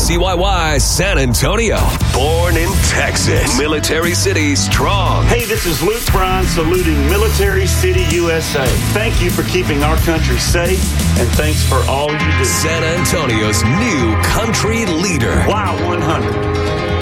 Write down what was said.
WCYY San Antonio. Born in Texas. Military City strong. Hey, this is Luke Bryan saluting Military City, USA. Thank you for keeping our country safe, and thanks for all you do. San Antonio's new country leader. Wow 100.